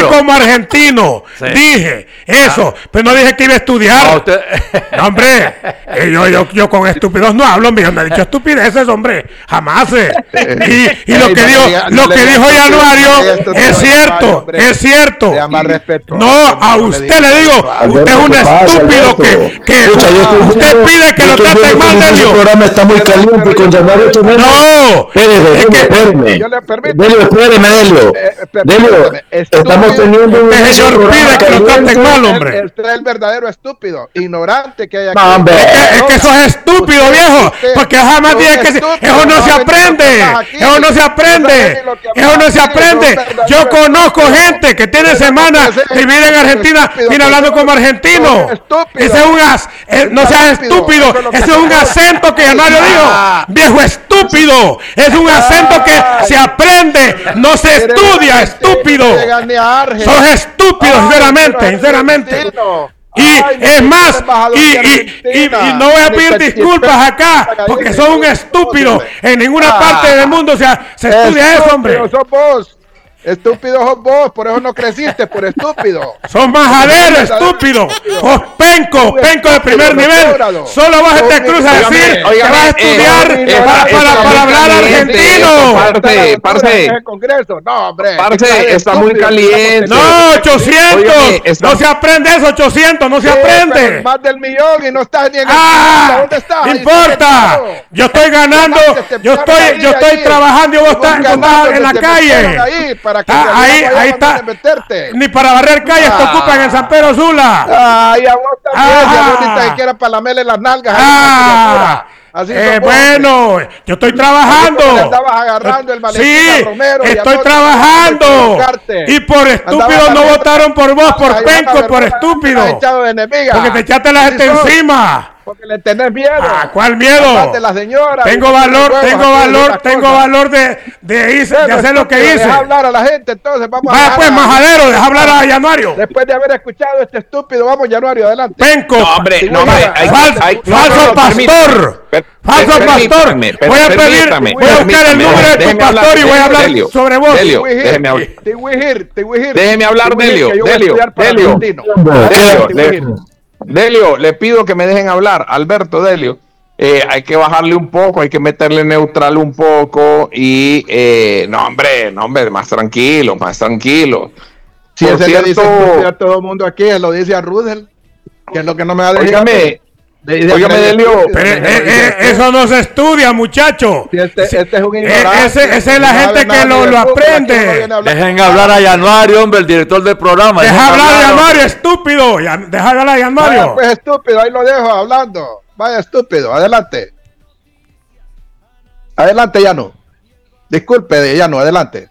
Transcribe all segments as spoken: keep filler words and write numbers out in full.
hablé como argentino. Sí. Dije eso, ah. pero no dije que iba a estudiar. No, usted... no hombre, eh, yo, yo, yo con estúpidos no hablo, me han dicho estupideces, hombre, jamás. Eh. Y, y lo que dijo, lo que dijo Januario es cierto, es cierto. No, a usted le digo, usted es un estúpido que, que usted pide que lo traten mal, Delio. El programa está muy caliente con Januario. No, espéreme, yo le permito. Delio, espéreme, Delio. Delio, estamos teniendo un señor pide que lo traten mal, hombre. Usted es el verdadero estúpido, ignorante que hay aquí. No, hombre, es, es que eso es estúpido, viejo, porque jamás dije que eso no se aprende, eso no se aprende, eso no se aprende. Yo conozco gente que tiene semanas que vive en Argentina, viene hablando como argentino. Ese es un as, no seas estúpido, ese es un acento que Januario dijo, viejo estúpido, es un acento que se aprende, no se estudia, estúpido. Sos estúpido, sinceramente, sinceramente. Y Ay, es más, y, y, y, y no voy a pedir disculpas acá, porque son un estúpido. En ninguna ah, parte del mundo se, se estudia eso, hombre. Sos vos. Estúpido sos vos, por eso no creciste, por estúpido. Sos majadero, estúpido. Sos penco, penco de primer nivel. Solo vas a te cruzas a decir que vas a estudiar para, para, para hablar argentino. Parce, parce. No, hombre. Parce, está muy caliente. No, ochocientos. No se aprende eso, ochocientos, no se aprende. Más del millón y no estás ni en el ah, ¿dónde estás? No importa. Yo estoy ganando, yo estoy, yo estoy trabajando y vos estás en la calle. Para que ah, ahí, ahí está. Ni para barrer calles ah. te ocupan en San Pedro Sula. Ay, a vos también, ah. si a vos ni siquiera para lamerle las nalgas. Ah. Así eh, bueno, yo estoy trabajando. Estabas agarrando el sí, Romero estoy trabajando. Y por estúpido no votaron por vos, por penco, por estúpido. Porque te echaste la gente encima. Porque le tenés miedo. ¿A cuál miedo? De la señora, tengo valor, tengo valor, tengo valor de, de, hice, de hacer lo que hice. Deja hablar a la gente, entonces vamos Vaya a pues, majadero, deja hablar a Januario. Después de haber escuchado este estúpido, vamos, Januario, adelante. Penco. No, hombre, no, hombre. Hay, falso hay, falso no, no, pastor. Per, falso pastor. Voy a pedir, voy a buscar el número de tu pastor y voy a hablar Delio, sobre vos. Delio, déjeme hablar. Déjeme hablar, Delio. Delio, Delio. Delio, le pido que me dejen hablar, Alberto Delio. Eh, hay que bajarle un poco, hay que meterle neutral un poco y eh, no hombre, no hombre, más tranquilo, más tranquilo. Si ese cierto, le dice a todo el mundo aquí, lo dice a Rudel, que es lo que no me va a decir. Óigame, óigame Delio. Pero eh, eh, eso no se estudia, muchacho. Si este, este es un ignorante. Eh, ese, esa es la gente que lo, lo aprende. Dejen hablar a Januario, hombre, el director del programa. Deja hablar a Januario, estúpido. Deja hablar a Januario. Pues estúpido, ahí lo dejo hablando. Vaya estúpido, adelante. Adelante, Llano. Disculpe, Llano, adelante.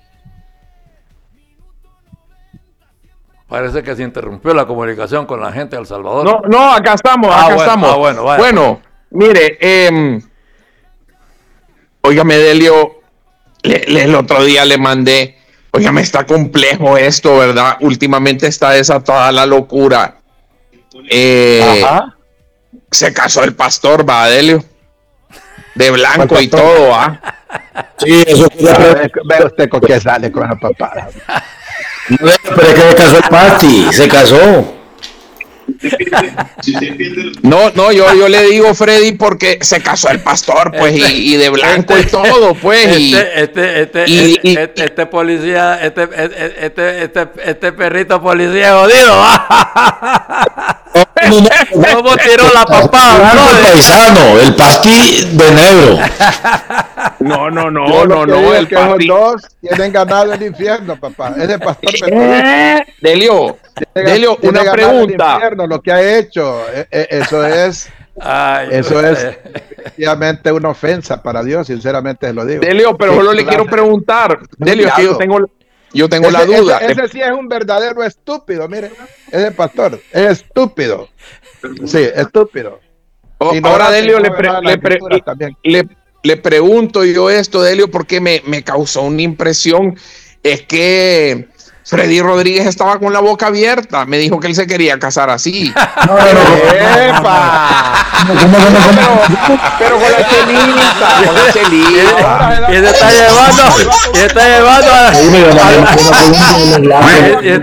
Parece que se interrumpió la comunicación con la gente de El Salvador. No, no, acá estamos, acá ah, bueno, estamos. Ah, bueno, vaya. Bueno, mire, eh, óigame, Delio, le, le, el otro día le mandé, óigame, está complejo esto, ¿verdad? Últimamente está desatada la locura. Eh, Ajá. Se casó el pastor, va, Delio, de blanco y todo, ¿ah? Sí, eso ve, ve usted con qué sale con la papada. No, pero es que se casó el Pasti, se casó. No, no, yo, yo le digo Freddy porque se casó el pastor, pues, este, y, y de blanco este, y todo, pues. Este, y, este, este, y, este, y, este, este policía, este, este, este, este, este perrito policía jodido. ¿Cómo tiró la papada? No, el paisano, el Pasti de negro. No, no, no, no, no. El que Pasti... dos tienen ganado el infierno, papá. Ese pastor. ¿Eh? Delio, Delio, una pregunta. Infierno, lo que ha hecho, eso es, Ay, eso no es efectivamente una ofensa para Dios, sinceramente se lo digo. Delio, pero solo le quiero preguntar, Delio, es que yo tengo, yo tengo ese, la duda. Ese, ese sí es un verdadero estúpido, mire, ese pastor es estúpido. Sí, estúpido. Oh, ahora, Delio, le, pre, le, pre, le, le pregunto yo esto, Delio, porque me, me causó una impresión, es que Freddy Rodríguez estaba con la boca abierta. Me dijo que él se quería casar así. No, no, no. ¡Epa! Pero con la chelita, con la chelita. Y se está llevando, y se está llevando a...